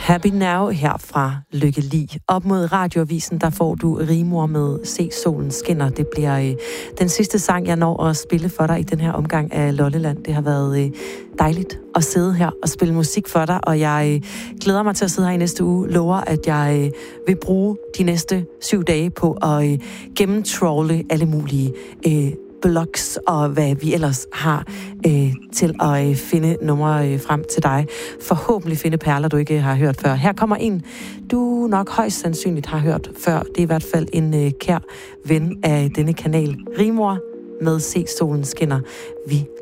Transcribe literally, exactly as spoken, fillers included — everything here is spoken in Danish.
Happy Now her fra Lykke Li. Op mod Radioavisen, der får du Rimor med Se solen skinner. Det bliver øh, den sidste sang, jeg når at spille for dig i den her omgang af Lolleland. Det har været øh, dejligt at sidde her og spille musik for dig, og jeg øh, glæder mig til at sidde her i næste uge. Lover, at jeg øh, vil bruge de næste syv dage på at øh, gennemtrolle alle mulige øh, blogs og hvad vi ellers har øh, til at øh, finde numre øh, frem til dig. Forhåbentlig finde perler, du ikke har hørt før. Her kommer en, du nok højst sandsynligt har hørt før. Det er i hvert fald en øh, kær ven af denne kanal. Rimor med Se solen skinner. Vi